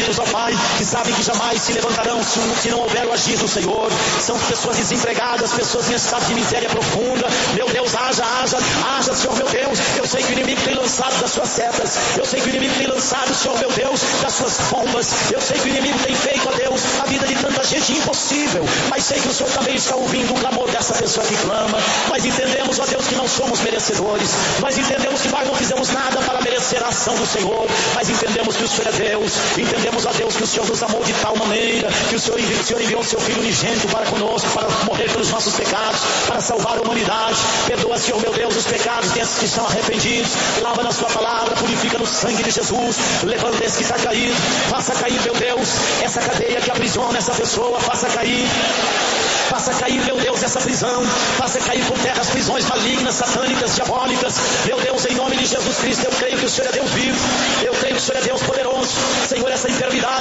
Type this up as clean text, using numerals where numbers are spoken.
eleitos, ó Pai, que sabem que jamais se levantarão se não houver o agir do Senhor. São pessoas desempregadas, pessoas em estado de miséria profunda. Meu Deus, haja, Senhor meu Deus. Eu sei que o inimigo tem lançado das suas setas, eu sei que o inimigo tem lançado, Senhor meu Deus, das suas bombas. Eu sei que o inimigo tem feito, ó Deus, a vida de tanta gente impossível, mas sei que o Senhor também está ouvindo o clamor dessa pessoa que clama. Nós entendemos, ó Deus, que não somos merecedores, nós entendemos que nós não fizemos nada para merecer a ação do Senhor, mas entendemos que o Senhor é Deus, entendemos, ó Deus, que o Senhor nos amou de tal maneira, que o Senhor enviou o seu Filho unigênito para conosco, para morrer pelos nossos pecados, para salvar a humanidade. Perdoa, Senhor meu Deus, os pecados desses que estão arrependidos, lava na sua palavra, purifica no sangue de Jesus, levanta esse que está caído, faça cair, meu Deus, essa cadeia que aprisiona essa pessoa, faça cair, meu Deus, essa prisão, faça cair por terra as prisões malignas, satânicas, diabólicas. Meu Deus, em nome de Jesus Cristo, eu creio que o Senhor é Deus vivo, eu creio que o Senhor é Deus poderoso. Senhor, essa enfermidade